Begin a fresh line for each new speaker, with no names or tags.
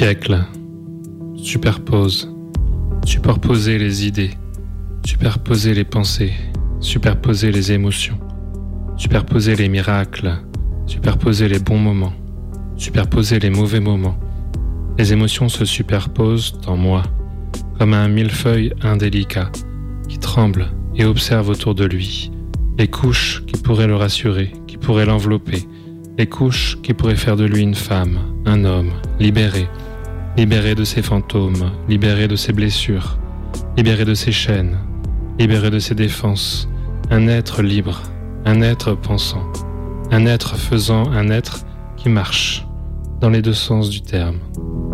Siècle, superposer les idées, superposer les pensées, superposer les émotions, superposer les miracles, superposer les bons moments, superposer les mauvais moments. Les émotions se superposent en moi, comme un millefeuille indélicat qui tremble et observe autour de lui les couches qui pourraient le rassurer, qui pourraient l'envelopper, les couches qui pourraient faire de lui une femme, un homme, libéré de ses fantômes, libéré de ses blessures, libéré de ses chaînes, libéré de ses défenses, un être libre, un être pensant, un être faisant, un être qui marche dans les deux sens du terme.